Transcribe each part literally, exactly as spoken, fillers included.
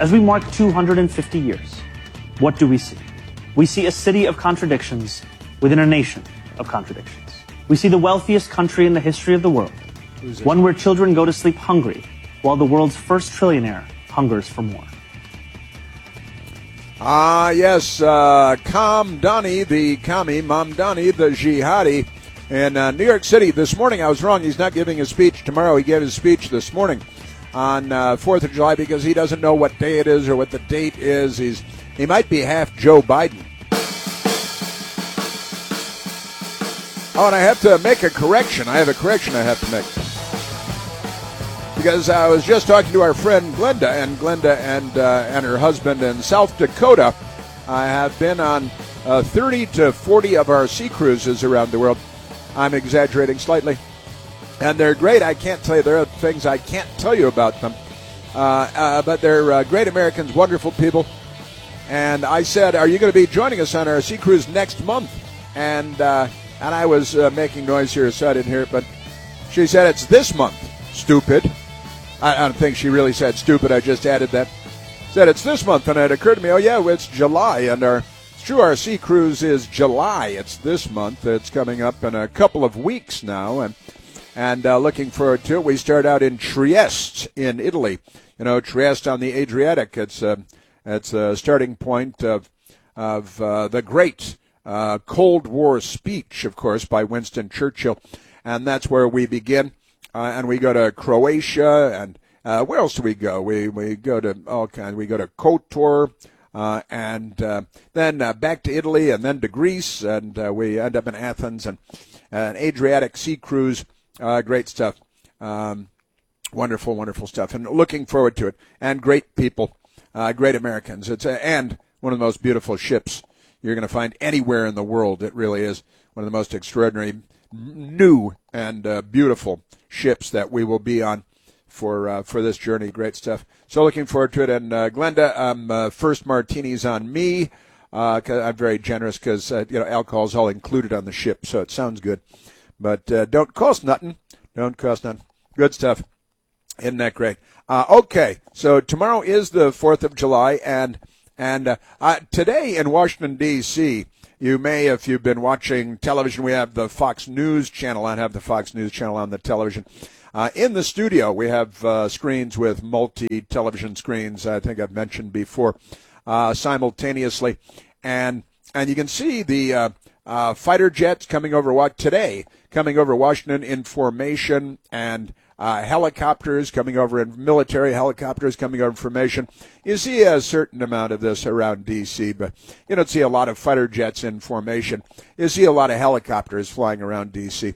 As we mark two hundred fifty years, what do we see? We see a city of contradictions within a nation of contradictions. We see the wealthiest country in the history of the world, one where children go to sleep hungry, while the world's first trillionaire hungers for more. Ah, yes, uh, Mamdani, the Kami, Mamdani, the jihadi in uh, New York City. This morning, I was wrong. He's not giving his speech tomorrow. He gave his speech this morning on uh, fourth of July because he doesn't know what day it is or what the date is. He's He might be half Joe Biden. Oh, and I have to make a correction. I have a correction I have to make. Because I was just talking to our friend Glenda, and Glenda and uh, and her husband in South Dakota I have been on uh, thirty to forty of our sea cruises around the world. I'm exaggerating slightly. And they're great. I can't tell you. There are things I can't tell you about them. Uh, uh, but they're uh, great Americans, wonderful people. And I said, are you going to be joining us on our sea cruise next month? And uh, and I was uh, making noise here, so I didn't hear it. But she said, it's this month, stupid. I, I don't think she really said stupid. I just added that. Said it's this month. And it occurred to me, oh, yeah, it's July. And our, it's true, our sea cruise is July. It's this month. It's coming up in a couple of weeks now. And And uh, looking forward to it. We start out in Trieste in Italy. You know, Trieste on the Adriatic. It's a, it's a starting point of of uh, the great uh, Cold War speech, of course, by Winston Churchill. And that's where we begin. Uh, and we go to Croatia. And uh, where else do we go? We we go to all kinds. We go to Kotor. Uh, and uh, then uh, back to Italy and then to Greece. And uh, we end up in Athens. And an Adriatic sea cruise. Uh, great stuff. Um, wonderful, wonderful stuff. And looking forward to it. And great people, uh, great Americans. It's a, and one of the most beautiful ships you're going to find anywhere in the world. It really is one of the most extraordinary, new and uh, beautiful ships that we will be on for uh, for this journey. Great stuff. So looking forward to it. And uh, Glenda, um, uh, first martinis on me. Uh, cause I'm very generous because uh, you know alcohol is all included on the ship, so it sounds good. But uh, don't cost nothing. Don't cost nothing. Good stuff. Isn't that great? Uh, okay, so tomorrow is the fourth of July, and and uh, uh, today in Washington, D C, you may, if you've been watching television, we have the Fox News channel. I have the Fox News channel on the television. Uh, in the studio, we have uh, screens with multi-television screens, I think I've mentioned before, uh, simultaneously. And and you can see the uh, uh, fighter jets coming over what today. coming over Washington in formation, and uh, helicopters coming over, in military helicopters coming over in formation. You see a certain amount of this around D C, but you don't see a lot of fighter jets in formation. You see a lot of helicopters flying around D C.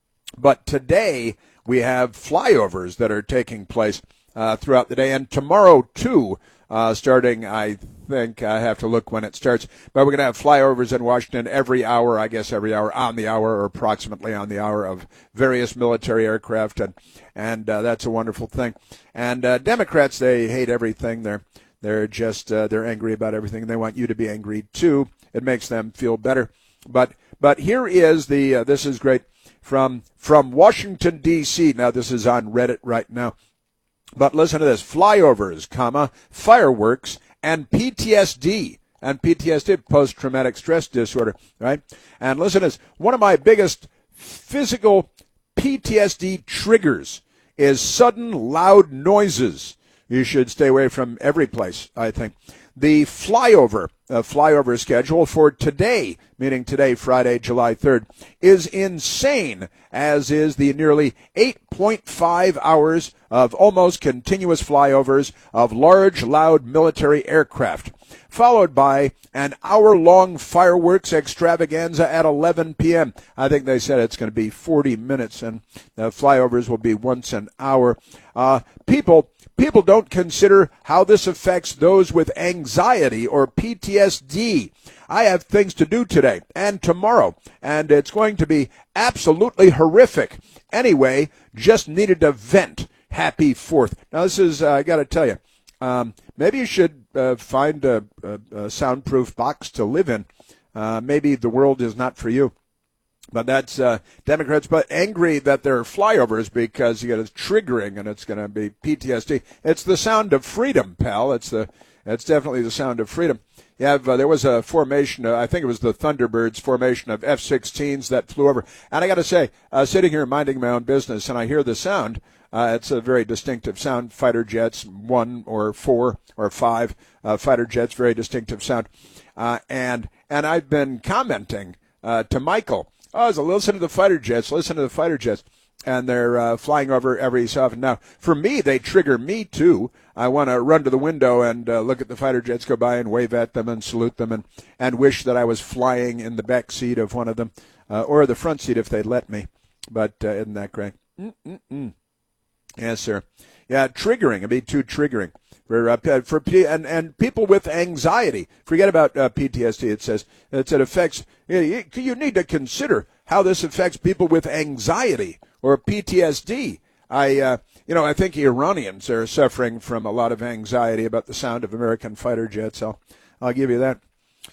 But today we have flyovers that are taking place uh, throughout the day, and tomorrow too, uh, starting, I think, I have to look when it starts, but we're going to have flyovers in Washington every hour, I guess every hour, on the hour, or approximately on the hour, of various military aircraft, and and uh, that's a wonderful thing. And uh, Democrats, they hate everything. They're they're just uh, they're angry about everything. They want you to be angry too. It makes them feel better. But but here is the uh, this is great from from Washington D C. Now this is on Reddit right now. But listen to this: flyovers, comma, fireworks, and P T S D. And P T S D, post-traumatic stress disorder, right? And listen to this: one of my biggest physical P T S D triggers is sudden loud noises. You should stay away from every place, I think. The flyover, uh, flyover schedule for today, meaning today, Friday, July third, is insane, as is the nearly eight point five hours of almost continuous flyovers of large, loud military aircraft, followed by an hour-long fireworks extravaganza at eleven p.m. I think they said it's going to be forty minutes, and the flyovers will be once an hour. Uh, people... People don't consider how this affects those with anxiety or P T S D. I have things to do today and tomorrow, and it's going to be absolutely horrific. Anyway, just needed to vent. Happy fourth. Now, this is, uh, I got to tell you, um, maybe you should uh, find a, a, a soundproof box to live in. Uh, maybe the world is not for you. But that's uh, Democrats, but angry that they're flyovers because you get it's triggering and it's going to be P T S D. It's the sound of freedom, pal. It's the it's definitely the sound of freedom. You have uh, there was a formation. Uh, I think it was the Thunderbirds formation of F sixteens that flew over. And I got to say, uh, sitting here minding my own business, and I hear the sound. Uh, it's a very distinctive sound. Fighter jets, one or four or five uh, fighter jets, very distinctive sound. Uh, and and I've been commenting uh, to Michael. Oh, so listen to the fighter jets, listen to the fighter jets. And they're uh, flying over every so often. Now, for me, they trigger me, too. I want to run to the window and uh, look at the fighter jets go by and wave at them and salute them and, and wish that I was flying in the back seat of one of them uh, or the front seat if they'd let me. But uh, isn't that great? Mm-mm-mm. Yes, sir. Yeah, triggering. It'd be too triggering. For, uh, for and, and people with anxiety. Forget about uh, P T S D. It says it affects. You, you need to consider how this affects people with anxiety or P T S D. I, uh, you know, I think Iranians are suffering from a lot of anxiety about the sound of American fighter jets. I'll, I'll give you that.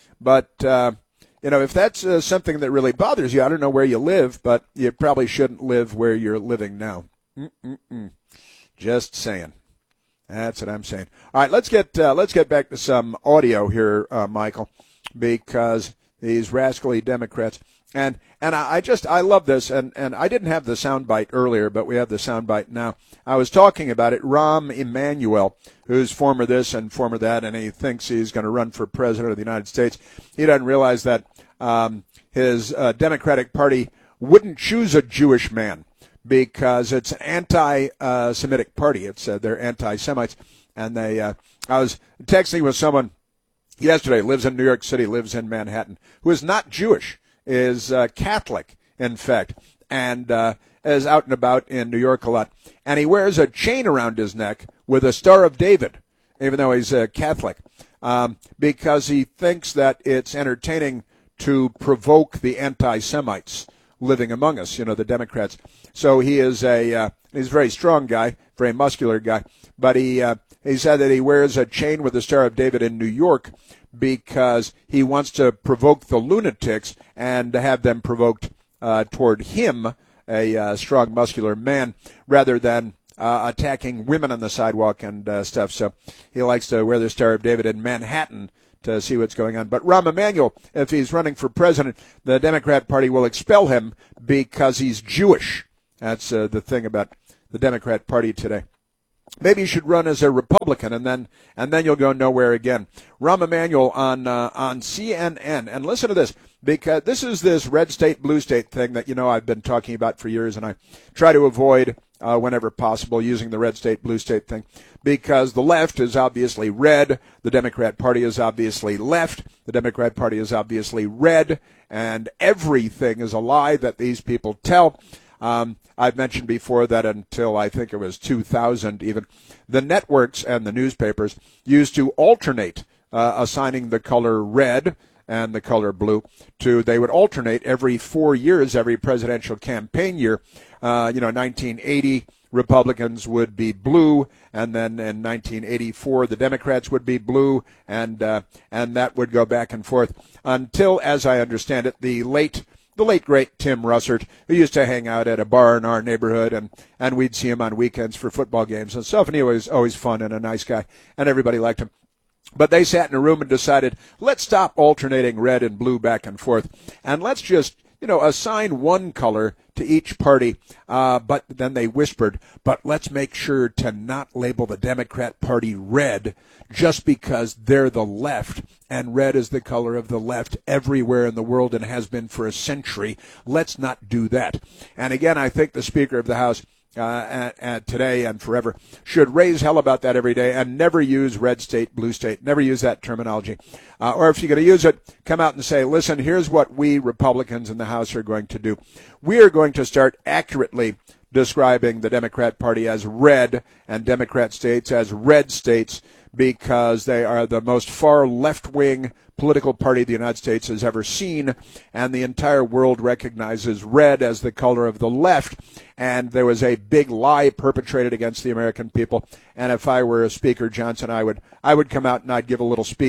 But uh, you know, if that's uh, something that really bothers you, I don't know where you live, but you probably shouldn't live where you're living now. Mm-mm-mm. Just saying. That's what I'm saying. All right, let's get uh, let's get back to some audio here, uh, Michael, because these rascally Democrats and and I, I just I love this and, and I didn't have the soundbite earlier, but we have the soundbite now. I was talking about it. Rahm Emanuel, who's former this and former that, and he thinks he's going to run for president of the United States. He doesn't realize that um, his uh, Democratic Party wouldn't choose a Jewish man, because it's an anti-Semitic party. It's uh, they're anti-Semites, and they. Uh, I was texting with someone yesterday. Lives in New York City, lives in Manhattan, who is not Jewish, is uh, Catholic, in fact, and uh, is out and about in New York a lot. And he wears a chain around his neck with a Star of David, even though he's a Catholic, um, because he thinks that it's entertaining to provoke the anti-Semites living among us, you know, the Democrats. So he is a uh, he's a very strong guy, very muscular guy. But he uh, he said that he wears a chain with the Star of David in New York because he wants to provoke the lunatics and to have them provoked uh, toward him, a uh, strong, muscular man, rather than uh, attacking women on the sidewalk and uh, stuff. So he likes to wear the Star of David in Manhattan to see what's going on. But Rahm Emanuel, if he's running for president, the Democrat Party will expel him because he's Jewish. That's uh, the thing about the Democrat Party today. Maybe you should run as a Republican, and then and then you'll go nowhere again. Rahm Emanuel on uh, on C N N, and listen to this, because this is this red state, blue state thing that, you know, I've been talking about for years, and I try to avoid uh, whenever possible using the red state, blue state thing, because the left is obviously red, the Democrat Party is obviously left, the Democrat Party is obviously red, and everything is a lie that these people tell. Um, I've mentioned before that until I think it was two thousand even, the networks and the newspapers used to alternate uh, assigning the color red and the color blue to, they would alternate every four years, every presidential campaign year. Uh, you know, nineteen eighty, Republicans would be blue, and then in nineteen eighty-four, the Democrats would be blue, and uh, and that would go back and forth until, as I understand it, the late The late, great Tim Russert, who used to hang out at a bar in our neighborhood, and, and we'd see him on weekends for football games and stuff, and he was always fun and a nice guy, and everybody liked him. But they sat in a room and decided, let's stop alternating red and blue back and forth, and let's just, you know, assign one color to each party. Uh, but then they whispered, but let's make sure to not label the Democrat Party red just because they're the left, and red is the color of the left everywhere in the world and has been for a century. Let's not do that. And again, I think the Speaker of the House Uh, at, at today and forever should raise hell about that every day and never use red state, blue state, never use that terminology. Uh, or if you're going to use it, come out and say, listen, here's what we Republicans in the House are going to do. We are going to start accurately describing the Democrat Party as red and Democrat states as red states, because they are the most far left-wing political party the United States has ever seen, and the entire world recognizes red as the color of the left. And there was a big lie perpetrated against the American people. And if I were a Speaker Johnson, I would I would come out and I'd give a little speech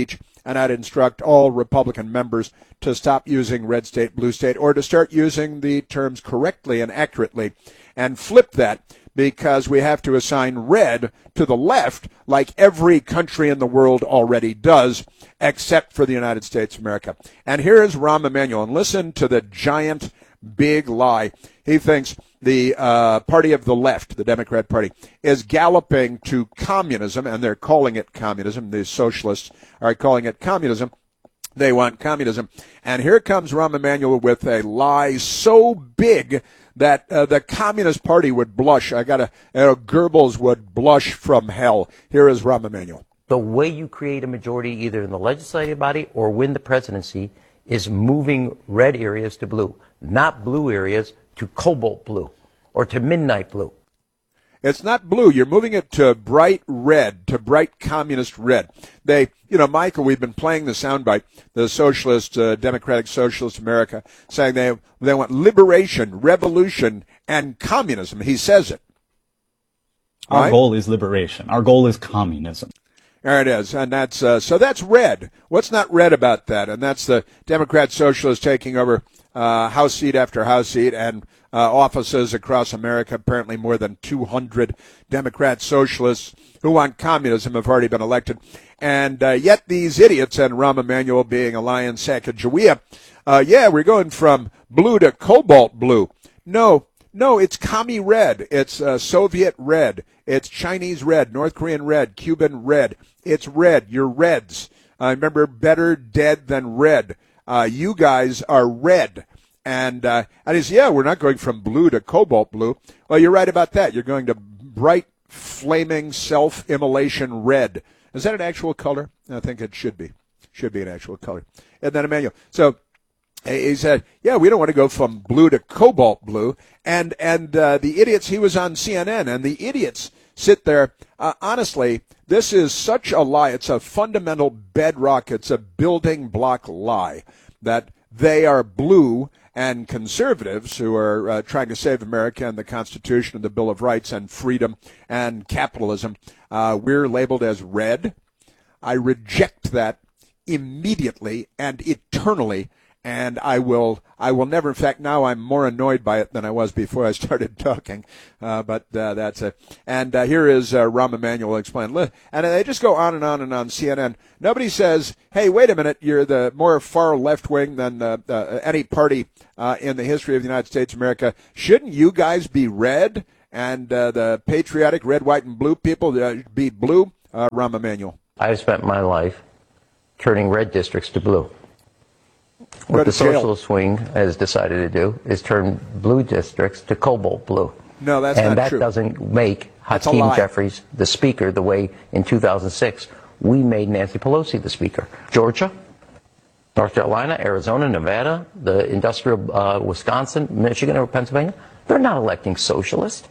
and I'd instruct all Republican members to stop using red state, blue state, or to start using the terms correctly and accurately and flip that, because we have to assign red to the left like every country in the world already does, except for the United States of America. And here is Rahm Emanuel, and listen to the giant big lie. He thinks the uh, party of the left, the Democrat Party, is galloping to communism, and they're calling it communism. The socialists are calling it communism. They want communism. And here comes Rahm Emanuel with a lie so big that uh, the Communist Party would blush. I got a, you know, Goebbels would blush from hell. Here is Rahm Emanuel. The way you create a majority either in the legislative body or win the presidency is moving red areas to blue, not blue areas to cobalt blue or to midnight blue. It's not blue. You're moving it to bright red, to bright communist red. They, you know, Michael, we've been playing the soundbite, the socialist, uh, Democratic Socialist America, saying they they want liberation, revolution, and communism. He says it. Our right? goal is liberation. Our goal is communism. There it is, and that's uh, so that's red. What's not red about that? And that's the Democrat Socialists taking over uh, House seat after House seat and uh, offices across America. Apparently, more than two hundred Democrat Socialists who want communism have already been elected, and uh, yet these idiots, and Rahm Emanuel being a lion Sacagawea, uh, yeah, we're going from blue to cobalt blue. No. No, it's commie red. It's uh, Soviet red. It's Chinese red, North Korean red, Cuban red. It's red. You're reds. I uh, remember better dead than red. Uh, you guys are red. And, uh, and he says, yeah, we're not going from blue to cobalt blue. Well, you're right about that. You're going to bright, flaming, self-immolation red. Is that an actual color? I think it should be. Should be an actual color. And then Emmanuel. So, he said, yeah, we don't want to go from blue to cobalt blue. And and uh, the idiots, he was on C N N, and the idiots sit there. Uh, honestly, this is such a lie. It's a fundamental bedrock. It's a building block lie that they are blue, and conservatives who are uh, trying to save America and the Constitution and the Bill of Rights and freedom and capitalism, uh, we're labeled as red. I reject that immediately and eternally. And I will, I will never. In fact, now I'm more annoyed by it than I was before I started talking. Uh, but uh, that's it. And uh, here is uh, Rahm Emanuel explain. And they just go on and on and on C N N. Nobody says, "Hey, wait a minute, you're the more far left wing than uh, uh, any party uh, in the history of the United States of America. Shouldn't you guys be red? And uh, the patriotic red, white, and blue people uh, be blue?" Uh, Rahm Emanuel. I've spent my life turning red districts to blue. What the socialist wing has decided to do is turn blue districts to cobalt blue. No, that's and not that true. doesn't make Hakeem Jeffries the speaker the way in two thousand six we made Nancy Pelosi the speaker. Georgia, North Carolina, Arizona, Nevada, the industrial uh, Wisconsin, Michigan, or Pennsylvania, they're not electing socialists.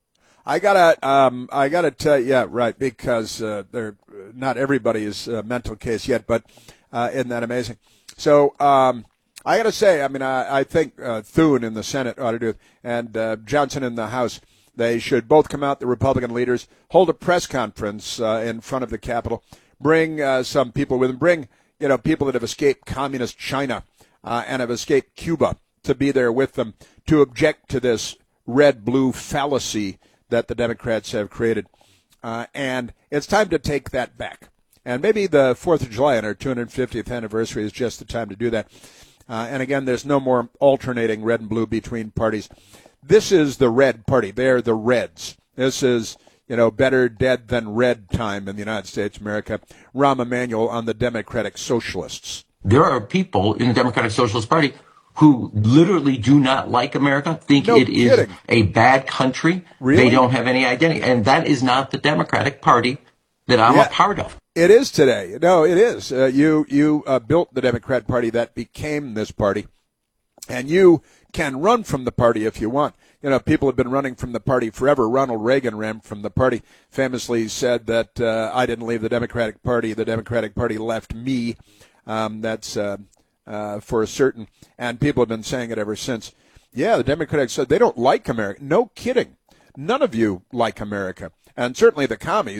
I gotta, um, I gotta tell you, yeah, right, because uh, they're not everybody is a mental case yet, but uh, isn't that amazing? So um, I got to say, I mean, I, I think uh, Thune in the Senate ought to do it, and uh, Johnson in the House. They should both come out, the Republican leaders, hold a press conference uh, in front of the Capitol, bring uh, some people with them, bring, you know, people that have escaped communist China uh, and have escaped Cuba to be there with them to object to this red-blue fallacy that the Democrats have created. Uh, and it's time to take that back. And maybe the fourth of July on our two hundred fiftieth anniversary is just the time to do that. Uh, and again, there's no more alternating red and blue between parties. This is the red party. They're the Reds. This is, you know, better dead than red time in the United States of America. Rahm Emanuel on the Democratic Socialists. There are people in the Democratic Socialist Party who literally do not like America, think no it kidding. is a bad country. Really? They don't have any identity. And that is not the Democratic Party that I'm yeah. a part of. It is today. No, it is. Uh, you you uh, built the Democrat Party that became this party, and you can run from the party if you want. You know, people have been running from the party forever. Ronald Reagan ran from the party, famously said that uh, I didn't leave the Democratic Party. The Democratic Party left me. Um, that's uh, uh, for certain. And people have been saying it ever since. Yeah, the Democrats said they don't like America. No kidding. None of you like America. And certainly the commies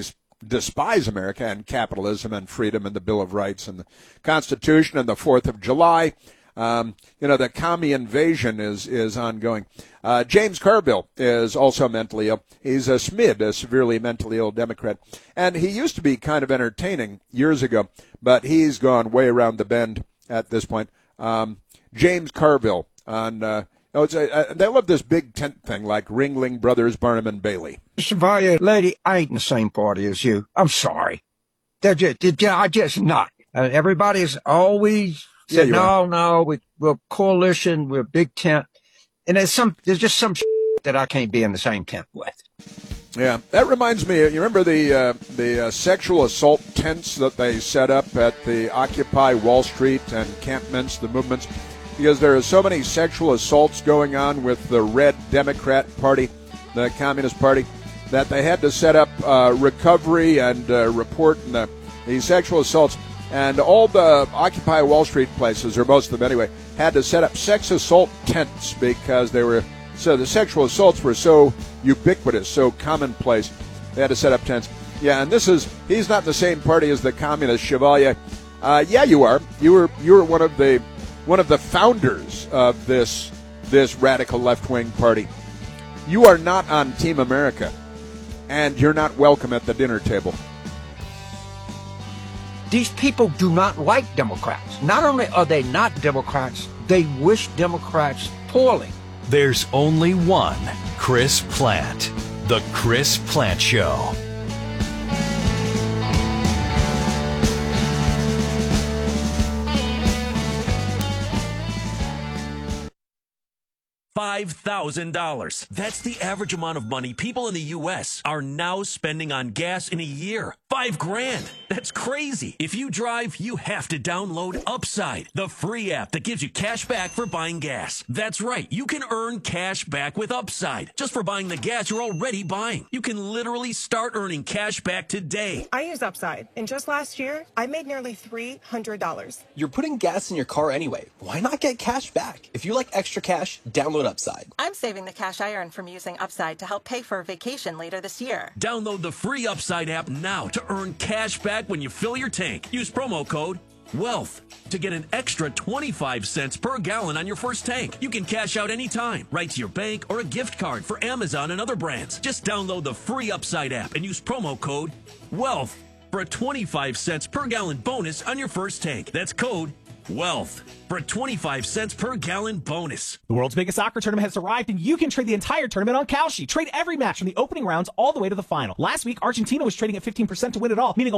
despise America and capitalism and freedom and the Bill of Rights and the Constitution and the fourth of July. Um, you know, the commie invasion is, is ongoing. Uh, James Carville is also mentally ill. He's a S M I D, a severely mentally ill Democrat. And he used to be kind of entertaining years ago, but he's gone way around the bend at this point. Um, James Carville on, uh, oh, it's a, uh, they love this big tent thing like Ringling Brothers, Barnum and Bailey. Chevalier, lady, I ain't in the same party as you. I'm sorry. They're just, they're, I just not. Uh, everybody's always said, yeah, no, are. no, we, we're coalition, we're big tent. And there's some, there's just some shit that I can't be in the same tent with. Yeah, that reminds me, you remember the uh, the uh, sexual assault tents that they set up at the Occupy Wall Street encampments, the movements? Because there are so many sexual assaults going on with the Red Democrat Party, the Communist Party, that they had to set up uh, recovery and uh, report and the, these sexual assaults. And all the Occupy Wall Street places, or most of them anyway, had to set up sex assault tents because they were so the sexual assaults were so ubiquitous, so commonplace. They had to set up tents. Yeah, and this is he's not in the same party as the Communist Chevalier. Uh, yeah, you are. You were you were one of the one of the founders of this this radical left wing party. You are not on Team America, and you're not welcome at the dinner table. These people do not like Democrats. Not only are they not Democrats, they wish Democrats poorly. There's only one Chris Plante. The Chris Plante Show. five thousand dollars. That's the average amount of money people in the U S are now spending on gas in a year. Five grand. That's crazy. If you drive, you have to download Upside, the free app that gives you cash back for buying gas. That's right. You can earn cash back with Upside just for buying the gas you're already buying. You can literally start earning cash back today. I use Upside, and just last year, I made nearly three hundred dollars. You're putting gas in your car anyway. Why not get cash back? If you like extra cash, download Upside. I'm saving the cash I earn from using Upside to help pay for a vacation later this year. Download the free Upside app now to earn cash back when you fill your tank. Use promo code WEALTH to get an extra twenty-five cents per gallon on your first tank. You can cash out anytime, right to your bank or a gift card for Amazon and other brands. Just download the free Upside app and use promo code WEALTH for a twenty-five cents per gallon bonus on your first tank. That's code WEALTH for a twenty-five cents per gallon bonus. The world's biggest soccer tournament has arrived, and you can trade the entire tournament on Kalshi. Trade every match from the opening rounds all the way to the final. Last week, Argentina was trading at fifteen percent to win it all, meaning a